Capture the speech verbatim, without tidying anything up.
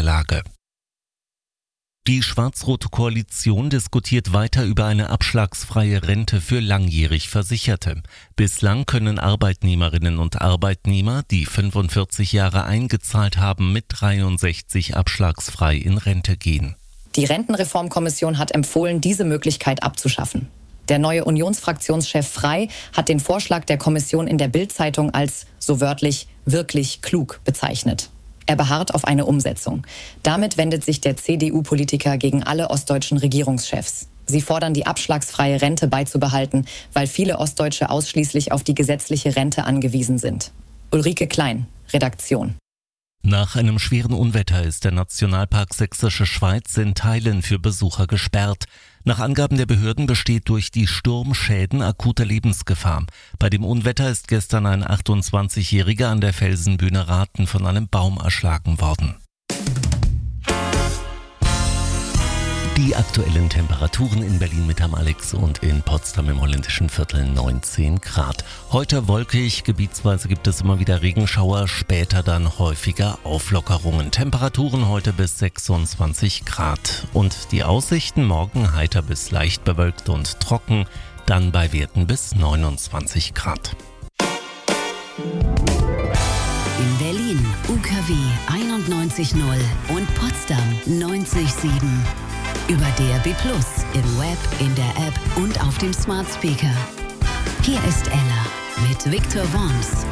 der Lage. Die schwarz-rote Koalition diskutiert weiter über eine abschlagsfreie Rente für langjährig Versicherte. Bislang können Arbeitnehmerinnen und Arbeitnehmer, die fünfundvierzig Jahre eingezahlt haben, mit dreiundsechzig abschlagsfrei in Rente gehen. Die Rentenreformkommission hat empfohlen, diese Möglichkeit abzuschaffen. Der neue Unionsfraktionschef Frey hat den Vorschlag der Kommission in der Bild-Zeitung als, so wörtlich, wirklich klug bezeichnet. Er beharrt auf eine Umsetzung. Damit wendet sich der C D U-Politiker gegen alle ostdeutschen Regierungschefs. Sie fordern, die abschlagsfreie Rente beizubehalten, weil viele Ostdeutsche ausschließlich auf die gesetzliche Rente angewiesen sind. Ulrike Klein, Redaktion. Nach einem schweren Unwetter ist der Nationalpark Sächsische Schweiz in Teilen für Besucher gesperrt. Nach Angaben der Behörden besteht durch die Sturmschäden akute Lebensgefahr. Bei dem Unwetter ist gestern ein achtundzwanzigjähriger an der Felsenbühne Rathen von einem Baum erschlagen worden. Die aktuellen Temperaturen in Berlin mit am Alex und in Potsdam im holländischen Viertel neunzehn Grad. Heute wolkig, gebietsweise gibt es immer wieder Regenschauer, später dann häufiger Auflockerungen. Temperaturen heute bis sechsundzwanzig Grad. Und die Aussichten morgen heiter bis leicht bewölkt und trocken, dann bei Werten bis neunundzwanzig Grad. In Berlin U K W einundneunzig Komma null und Potsdam neunzig Komma sieben. Über D A B plus, im Web, in der App und auf dem Smart Speaker. Hier ist Ella mit Victor Worms.